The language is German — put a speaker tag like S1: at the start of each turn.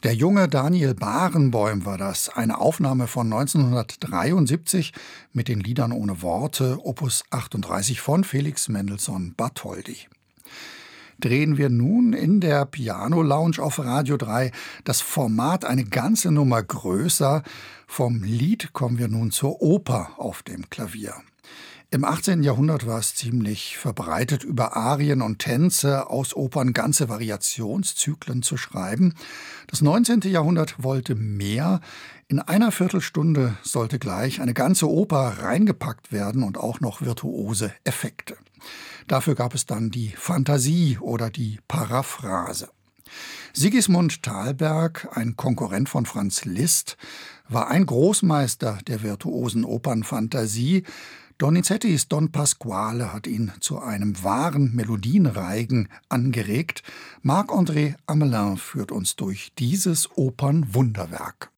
S1: Der junge Daniel Barenboim war das, eine Aufnahme von 1973 mit den Liedern ohne Worte, Opus 38 von Felix Mendelssohn Bartholdy. Drehen wir nun in der Piano Lounge auf Radio 3 das Format eine ganze Nummer größer. Vom Lied kommen wir nun zur Oper auf dem Klavier. Im 18. Jahrhundert war es ziemlich verbreitet, über Arien und Tänze aus Opern ganze Variationszyklen zu schreiben. Das 19. Jahrhundert wollte mehr. In einer Viertelstunde sollte gleich eine ganze Oper reingepackt werden und auch noch virtuose Effekte. Dafür gab es dann die Fantasie oder die Paraphrase. Sigismund Thalberg, ein Konkurrent von Franz Liszt, war ein Großmeister der virtuosen Opernfantasie. Donizettis Don Pasquale hat ihn zu einem wahren Melodienreigen angeregt. Marc-André Amelin führt uns durch dieses Opernwunderwerk.